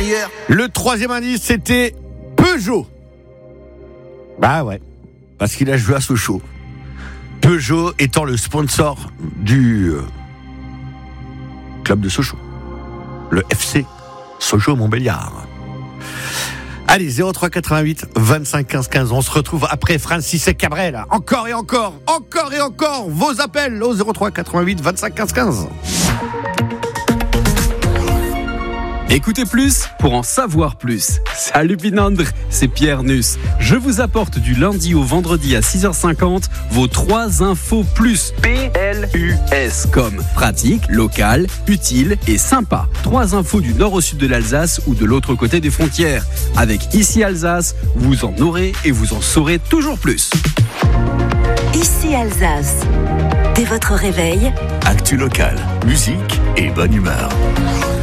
derrière. Le troisième indice, c'était Peugeot. Bah ouais, parce qu'il a joué à Sochaux. Peugeot étant le sponsor du club de Sochaux. Le FC Sochaux-Montbéliard. Allez, 03 88 25 15 15. On se retrouve après Francis et Cabrel. Encore et encore vos appels au 03 88 25 15 15. Écoutez plus pour en savoir plus. Salut Pinandre, c'est Pierre Nuss. Je vous apporte du lundi au vendredi à 6h50 vos 3 infos plus. P-L-U-S comme pratique, local, utile et sympa. 3 infos du nord au sud de l'Alsace ou de l'autre côté des frontières. Avec Ici Alsace, vous en aurez et vous en saurez toujours plus. Ici Alsace. Dès votre réveil, Actu locale, musique et bonne humeur.